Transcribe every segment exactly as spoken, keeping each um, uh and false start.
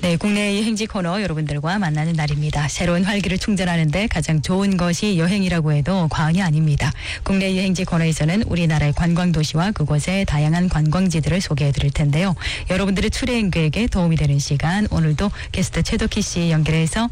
네, 국내 여행지 코너 여러분들과 만나는 날입니다. 새로운 활기를 충전하는데 가장 좋은 것이 여행이라고 해도 과언이 아닙니다. 국내 여행지 코너에서는 우리나라의 관광도시와 그곳의 다양한 관광지들을 소개해 드릴 텐데요. 여러분들의 출여행 계획에 도움이 되는 시간, 오늘도 게스트 최덕희 씨 연결해서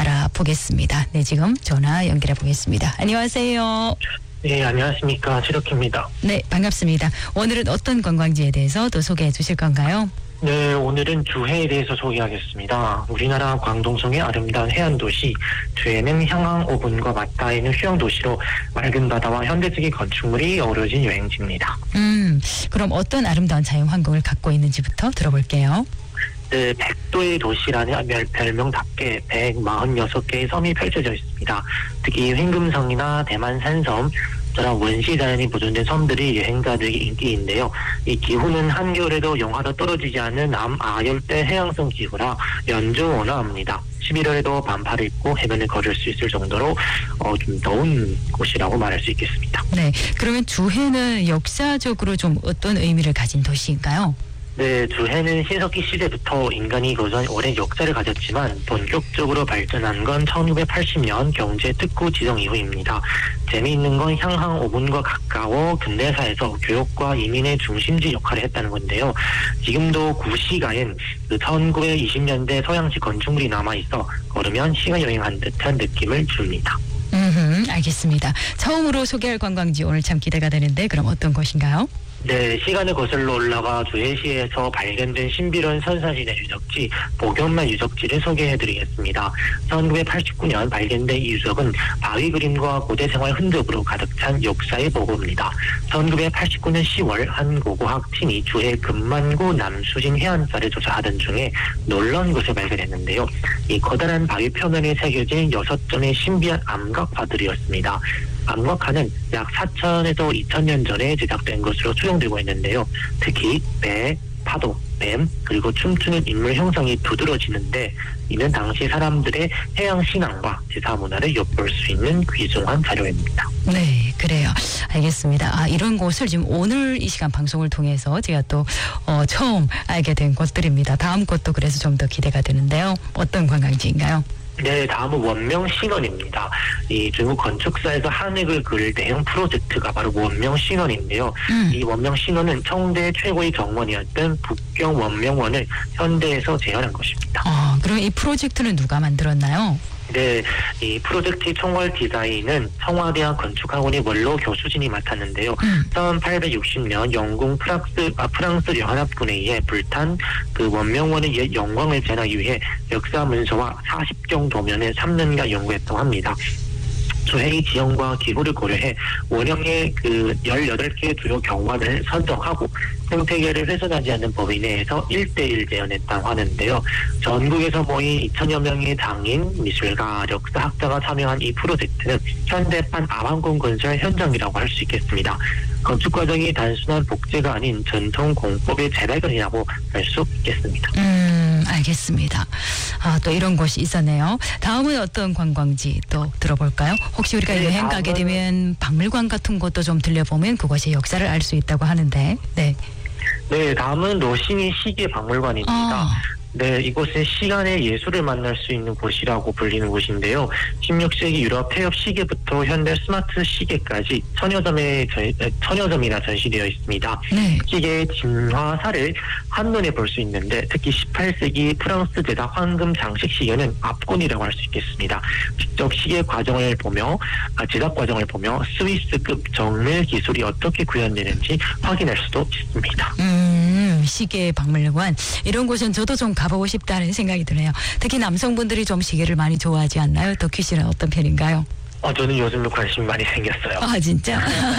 알아보겠습니다. 네, 지금 전화 연결해 보겠습니다. 안녕하세요. 네, 안녕하십니까. 최덕희입니다. 네, 반갑습니다. 오늘은 어떤 관광지에 대해서 또 소개해 주실 건가요? 네, 오늘은 주해에 대해서 소개하겠습니다. 우리나라 광동성의 아름다운 해안도시 주해는 향항 오 분과 맞닿아 있는 휴양도시로 맑은 바다와 현대적인 건축물이 어우러진 여행지입니다. 음, 그럼 어떤 아름다운 자연환경을 갖고 있는지부터 들어볼게요. 네, 백도의 도시라는 별명답게 백사십육 개의 섬이 펼쳐져 있습니다. 특히 횡금성이나 대만 산섬, 저런 원시 자연이 보존된 섬들이 여행자들에게 인기인데요. 이 기후는 한겨울에도 영하도 떨어지지 않는 남아열대 해양성 기후라 연중 온화합니다. 십일월에도 반팔을 입고 해변을 걸을 수 있을 정도로 어, 좀 더운 곳이라고 말할 수 있겠습니다. 네, 그러면 주해는 역사적으로 좀 어떤 의미를 가진 도시인가요? 네, 주해는 신석기 시대부터 인간이 거전 오랜 역사를 가졌지만 본격적으로 발전한 건 천구백팔십 년 경제 특구 지정 이후입니다. 재미있는 건 향항 오 분과 가까워 근대사에서 교역과 이민의 중심지 역할을 했다는 건데요. 지금도 구시가엔 그 천구백이십 년대 서양식 건축물이 남아있어 걸으면 시간 여행한 듯한 느낌을 줍니다. 음, 알겠습니다. 처음으로 소개할 관광지 오늘 참 기대가 되는데 그럼 어떤 곳인가요? 네, 시간을 거슬러 올라가 주해시에서 발견된 신비로운 선사진의 유적지 복연만 유적지를 소개해드리겠습니다. 천구백팔십구 년 발견된 이 유적은 바위 그림과 고대 생활 흔적으로 가득 찬 역사의 보고입니다. 천구백팔십구 년 시월 한 고고학 팀이 주해 금만구 남수진 해안가를 조사하던 중에 놀라운 것을 발견했는데요. 이 커다란 바위 표면에 새겨진 여섯 점의 신비한 암각화들이었습니다. 암각화는 약 사천에서 이천 년 전에 제작된 것으로 추정되고 있는데요. 특히 배, 파도, 뱀, 그리고 춤추는 인물 형상이 두드러지는데 이는 당시 사람들의 해양 신앙과 제사 문화를 엿볼 수 있는 귀중한 자료입니다. 네, 그래요. 알겠습니다. 아, 이런 곳을 지금 오늘 이 시간 방송을 통해서 제가 또 어, 처음 알게 된 곳들입니다. 다음 곳도 그래서 좀 더 기대가 되는데요. 어떤 관광지인가요? 네, 다음은 원명신원입니다. 이 중국 건축사에서 한획을 그릴 대형 프로젝트가 바로 원명신원인데요. 음. 이 원명신원은 청대 최고의 정원이었던 북경 원명원을 현대에서 재현한 것입니다. 아, 그럼 이 프로젝트는 누가 만들었나요? 네, 이 프로젝트 총괄 디자인은 청와대학 건축학원의 원로 교수진이 맡았는데요. 음. 천팔백육십 년 영국 프랑스, 아, 프랑스 연합군에 의해 불탄 그 원명원의 옛 영광을 재현하기 위해 역사 문서와 사십 경 도면을 삼 년간 연구했다고 합니다. 주해의 지형과 기후를 고려해 원형의 그 열여덟 개의 주요 경관을 선정하고 생태계를 훼손하지 않는 범위 내에서 일 대일 재현했다고 하는데요. 전국에서 모인 이천여 명의 장인, 미술가, 역사학자가 참여한 이 프로젝트는 현대판 아방궁 건설 현장이라고 할 수 있겠습니다. 건축 과정이 단순한 복제가 아닌 전통 공법의 재발견이라고 할 수 있겠습니다. 음, 알겠습니다. 아, 또 이런 곳이 있었네요. 다음은 어떤 관광지 또 들어볼까요? 혹시 우리가 네, 여행 가게 되면 박물관 같은 곳도 좀 들려보면 그곳의 역사를 알 수 있다고 하는데, 네. 네, 다음은 로시니 시계 박물관입니다. 아. 네, 이곳은 시간의 예술을 만날 수 있는 곳이라고 불리는 곳인데요. 십육 세기 유럽 폐업 시계부터 현대 스마트 시계까지 천여 점의 천여 점이나 전시되어 있습니다. 네. 시계의 진화사를 한눈에 볼 수 있는데 특히 십팔 세기 프랑스 제작 황금 장식 시계는 압권이라고 할 수 있겠습니다. 직접 시계 과정을 보며 제작 과정을 보며 스위스급 정밀 기술이 어떻게 구현되는지 확인할 수도 있습니다. 음, 시계 박물관 이런 곳은 저도 좀 가보고 싶다는 생각이 드네요. 특히 남성분들이 좀 시계를 많이 좋아하지 않나요? 덕희 씨는 어떤 편인가요? 어, 저는 요즘에 관심이 많이 생겼어요. 아, 진짜?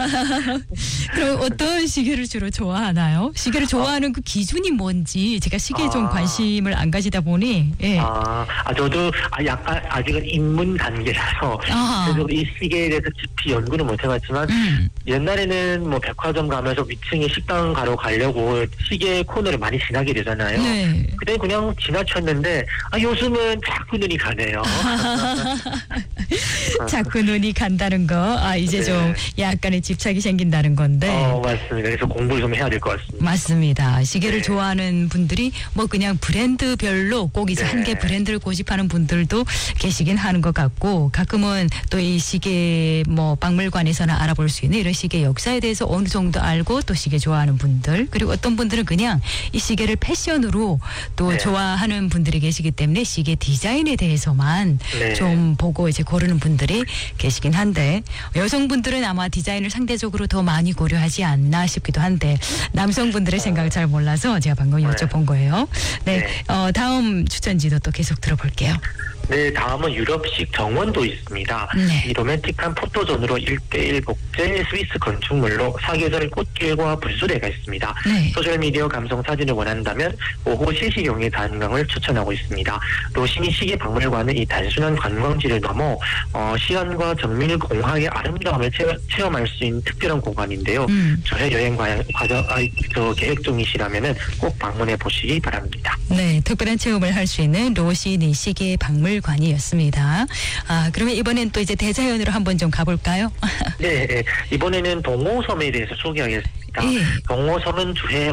그럼 어떤 시계를 주로 좋아하나요? 시계를 좋아하는 어. 그 기준이 뭔지 제가 시계에 아. 좀 관심을 안 가지다 보니. 예. 아, 아, 저도 아, 약간 아직은 입문 단계라서 그래서 이 시계에 대해서 깊이 연구는 못 해봤지만 음. 옛날에는 뭐 백화점 가면서 위층에 식당 가러 가려고 시계 코너를 많이 지나게 되잖아요. 네. 그때 그냥 지나쳤는데 아, 요즘은 자꾸 눈이 가네요. 자꾸 눈이 간다는 거, 아 이제 네. 좀 약간의 집착이 생긴다는 건데. 어, 맞습니다. 그래서 공부를 좀 해야 될 것 같습니다. 맞습니다. 시계를 네. 좋아하는 분들이 뭐 그냥 브랜드별로 꼭 이제 네. 한 개 브랜드를 고집하는 분들도 계시긴 하는 것 같고, 가끔은 또 이 시계 뭐 박물관에서나 알아볼 수 있는 이런 시계 역사에 대해서 어느 정도 알고 또 시계 좋아하는 분들, 그리고 어떤 분들은 그냥 이 시계를 패션으로 또 네. 좋아하는 분들이 계시기 때문에 시계 디자인에 대해서만 네. 좀 보고 이제 고르는 분들이 계시긴 한데, 여성분들은 아마 디자인을 상대적으로 더 많이 고려하지 않나 싶기도 한데 남성분들의 생각을 잘 몰라서 제가 방금 네. 여쭤본 거예요. 네, 네. 어, 다음 추천지도 또 계속 들어볼게요. 네, 다음은 유럽식 정원도 있습니다. 네. 이 로맨틱한 포토존으로 일대일 복제 스위스 건축물로 사계절 꽃길과 불수레가 있습니다. 네. 소셜미디어 감성 사진을 원한다면 오호 실시용의 단강을 추천하고 있습니다. 로시니 시계 박물관은 이 단순한 관광지를 넘어 어, 시간과 정밀 공학의 아름다움을 체험, 체험할 수 있는 특별한 공간인데요. 음. 저의 여행 과정, 과정 아, 저 계획 중이시라면은 꼭 방문해 보시기 바랍니다. 네, 특별한 체험을 할 수 있는 로시니 시계 박물관이었습니다. 아, 그러면 이번엔 또 이제 대자연으로 한번 좀 가볼까요? 네, 네, 이번에는 동호섬에 대해서 소개하겠습니다. 예. 동호섬은 주해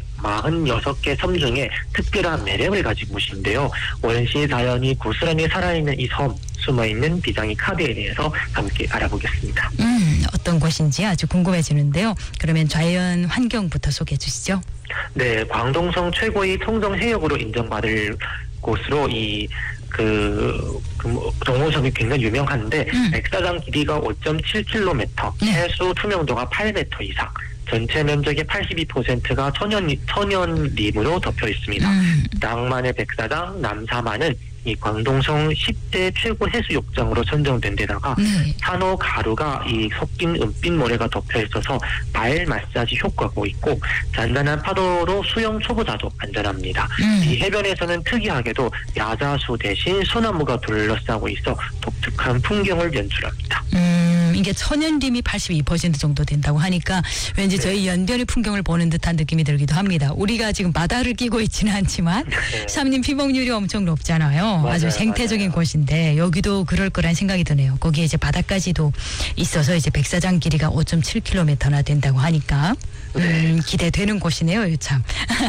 백사십육 개 섬 중에 특별한 매력을 가지고 있는데요. 원시 자연이 고스란히 살아있는 이 섬, 숨어있는 비장의 카드에 대해서 함께 알아보겠습니다. 음, 어떤 곳인지 아주 궁금해지는데요. 그러면 자연 환경부터 소개해 주시죠. 네, 광동성 최고의 청정 해역으로 인정받을 곳으로 이 그, 그 뭐, 동호섬이 굉장히 유명한데 음. 백사장 길이가 오 점 칠 킬로미터, 네. 해수 투명도가 팔 미터 이상, 전체 면적의 팔십이 퍼센트가 천연 천연림으로 덮여 있습니다. 음. 낭만의 백사장 남사만은 이 광동성 십 대 최고 해수욕장으로 선정된 데다가 네. 산호 가루가 이 섞인 은빛 모래가 덮여 있어서 발 마사지 효과가 있고 잔잔한 파도로 수영 초보자도 안전합니다. 음. 이 해변에서는 특이하게도 야자수 대신 소나무가 둘러싸고 있어 독특한 풍경을 연출합니다. 음, 이게 천연림이 팔십이 퍼센트 정도 된다고 하니까 왠지 네. 저희 연변의 풍경을 보는 듯한 느낌이 들기도 합니다. 우리가 지금 바다를 끼고 있지는 않지만 네. 삼림 피복률이 엄청 높잖아요. 맞아요, 아주 생태적인 맞아요. 곳인데 여기도 그럴 거란 생각이 드네요. 거기에 이제 바다까지도 있어서 이제 백사장 길이가 오 점 칠 킬로미터나 된다고 하니까 음, 네. 기대되는 곳이네요. 참.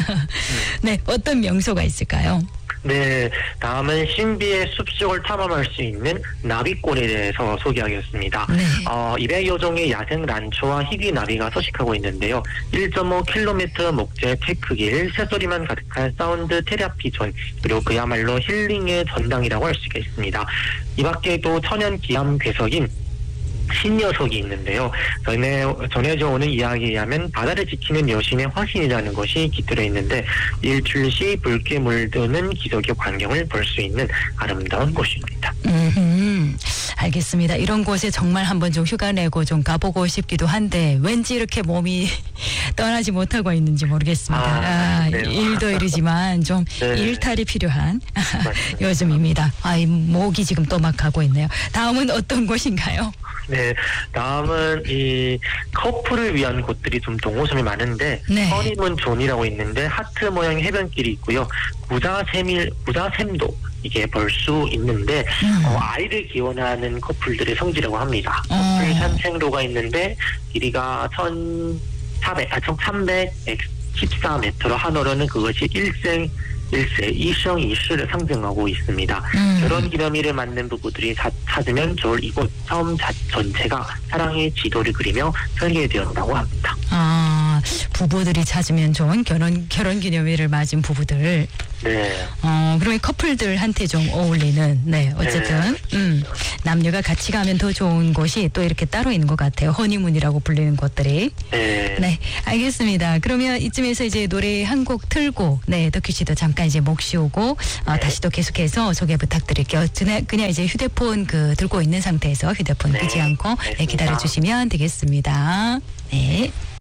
네, 어떤 명소가 있을까요? 네, 다음은 신비의 숲속을 탐험할 수 있는 나비골에 대해서 소개하겠습니다. 네. 어, 이백여 종의 야생 란초와 희귀 나비가 서식하고 있는데요. 일 점 오 킬로미터 목재 테크길, 새소리만 가득한 사운드 테라피 존, 그리고 그야말로 힐링의 전당이라고 할 수가 있습니다. 이 밖에도 천연 기암 괴석인 신여석이 있는데요. 전에 전해져 오는 이야기에 의하면 바다를 지키는 여신의 화신이라는 것이 깃들어 있는데 일출 시 붉게 물드는 기적의 광경을 볼 수 있는 아름다운 곳입니다. 음, 알겠습니다. 이런 곳에 정말 한번 좀 휴가 내고 좀 가보고 싶기도 한데 왠지 이렇게 몸이 떠나지 못하고 있는지 모르겠습니다. 아, 아, 네. 일도 일이지만 좀 네. 일탈이 필요한 요즘입니다. 아, 이 목이 지금 또 막 가고 있네요. 다음은 어떤 곳인가요? 네, 다음은 이 커플을 위한 곳들이 좀 동호섬이 많은데 네. 허니문 존이라고 있는데 하트 모양 해변길이 있고요. 구자샘일 구자샘도 이게 볼 수 있는데 음. 어, 아이를 기원하는 커플들의 성지라고 합니다. 어. 커플 산책로가 있는데 길이가 천사백, 아, 천삼백십사 미터로 한어로는 그것이 일생 일세, 이생 이世를 상징하고 있습니다. 음. 결혼 기념일을 맞는 부부들이 자, 찾으면 좋을 이곳 섬 자, 전체가 사랑의 지도를 그리며 설계되었다고 합니다. 아, 부부들이 찾으면 좋은 결혼 결혼 기념일을 맞은 부부들. 네. 어, 그러면 커플들한테 좀 어울리는, 네, 어쨌든, 음, 남녀가 같이 가면 더 좋은 곳이 또 이렇게 따로 있는 것 같아요. 허니문이라고 불리는 곳들이. 네. 네, 알겠습니다. 그러면 이쯤에서 이제 노래 한 곡 틀고, 네, 덕규 씨도 잠깐 이제 목 쉬우고, 어, 네. 다시 또 계속해서 소개 부탁드릴게요. 그냥, 그냥 이제 휴대폰 그 들고 있는 상태에서 휴대폰 네, 끄지 않고, 네, 알겠습니다. 기다려주시면 되겠습니다. 네.